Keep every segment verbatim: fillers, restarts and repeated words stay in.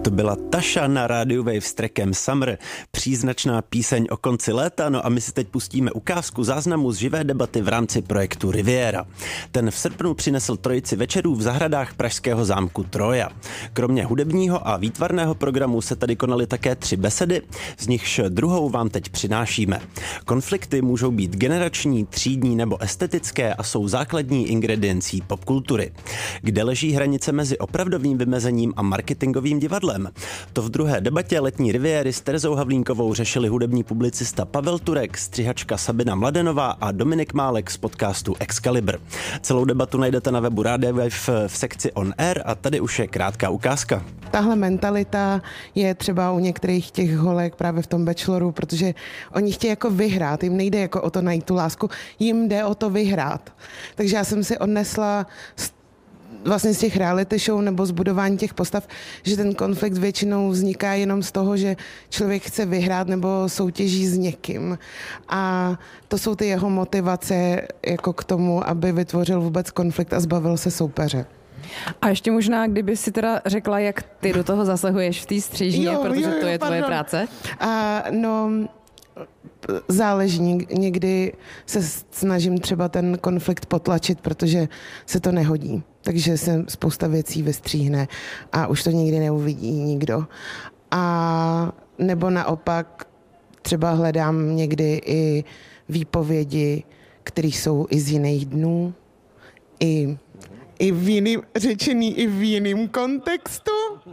To byla Taša na rádiu Wave s trackem Summer, příznačná píseň o konci léta, no a my si teď pustíme ukázku záznamu z živé debaty v rámci projektu Riviera. Ten v srpnu přinesl trojici večerů v zahradách pražského zámku Troja. Kromě hudebního a výtvarného programu se tady konaly také tři besedy, z nichž druhou vám teď přinášíme. Konflikty můžou být generační, třídní nebo estetické a jsou základní ingrediencí popkultury. Kde leží hranice mezi opravdovým vymezením a marketingovým divadlem? To v druhé debatě letní Riviéry s Terezou Havlínkovou řešili hudební publicista Pavel Turek, střihačka Sabina Mladenová a Dominik Málek z podcastu Excalibur. Celou debatu najdete na webu Rádia Wave v, v sekci On Air a tady už je krátká ukázka. Tahle mentalita je třeba u některých těch holek právě v tom bacheloru, protože oni chtějí jako vyhrát, jim nejde jako o to najít tu lásku, jim jde o to vyhrát. Takže já jsem si odnesla vlastně z těch reality show nebo zbudování těch postav, že ten konflikt většinou vzniká jenom z toho, že člověk chce vyhrát nebo soutěží s někým. A to jsou ty jeho motivace jako k tomu, aby vytvořil vůbec konflikt a zbavil se soupeře. A ještě možná, kdyby si teda řekla, jak ty do toho zasahuješ v té střižně, jo, protože jo, jo, to je pardon. Tvoje práce. A no... Záleží, někdy se snažím třeba ten konflikt potlačit, protože se to nehodí. Takže se spousta věcí vystříhne a už to nikdy neuvidí nikdo. A nebo naopak třeba hledám někdy i výpovědi, které jsou i z jiných dnů, i, i v jiným, řečený i v jiném kontextu.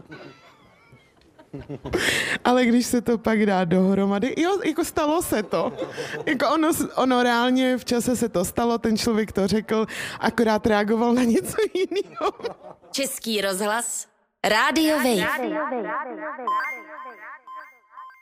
Ale když se to pak dá dohromady, jo, jako stalo se to. Jako ono, ono reálně v čase se to stalo, ten člověk to řekl, akorát reagoval na něco jiného. Český rozhlas, Rádio Wave.